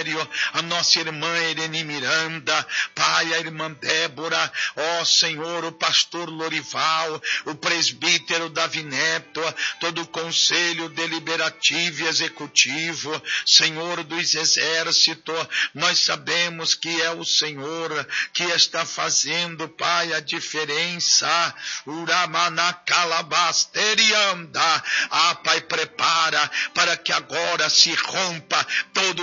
ministério, a nossa irmã Irene Miranda, Pai, a irmã Débora, ó Senhor, o pastor Lorival, o presbítero Davi Neto, todo o conselho deliberativo e executivo, Senhor dos exércitos, nós sabemos que é o Senhor que está fazendo, Pai, a diferença. Uramanacalabasterianda. Pai, prepara para que agora se rompa todo